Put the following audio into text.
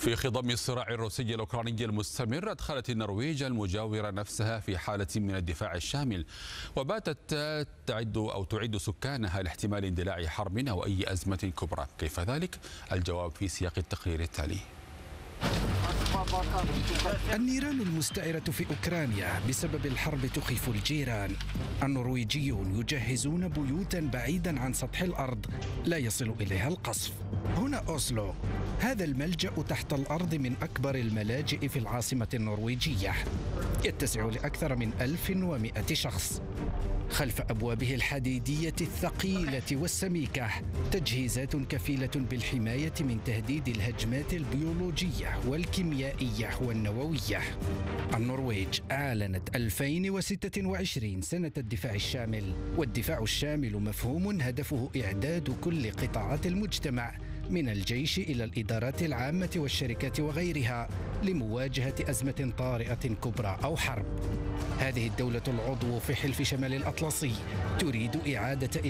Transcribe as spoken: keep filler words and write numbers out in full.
في خضم الصراع الروسي الأوكراني المستمر أدخلت النرويج المجاورة نفسها في حالة من الدفاع الشامل، وباتت تعد أو تعد سكانها لاحتمال اندلاع حرب أو أي أزمة كبرى. كيف ذلك؟ الجواب في سياق التقرير التالي. النيران المستعرة في أوكرانيا بسبب الحرب تخيف الجيران. النرويجيون يجهزون بيوتا بعيدا عن سطح الأرض لا يصل إليها القصف. هنا أوسلو، هذا الملجأ تحت الأرض من أكبر الملاجئ في العاصمة النرويجية، يتسع لأكثر من ألف ومئة شخص. خلف أبوابه الحديدية الثقيلة والسميكة تجهيزات كفيلة بالحماية من تهديد الهجمات البيولوجية والكيميائية والنووية. النرويج أعلنت ألفين وستة وعشرين سنة الدفاع الشامل، والدفاع الشامل مفهوم هدفه إعداد كل قطاعات المجتمع من الجيش إلى الإدارات العامة والشركات وغيرها لمواجهة أزمة طارئة كبرى أو حرب. هذه الدولة العضو في حلف شمال الأطلسي تريد إعادة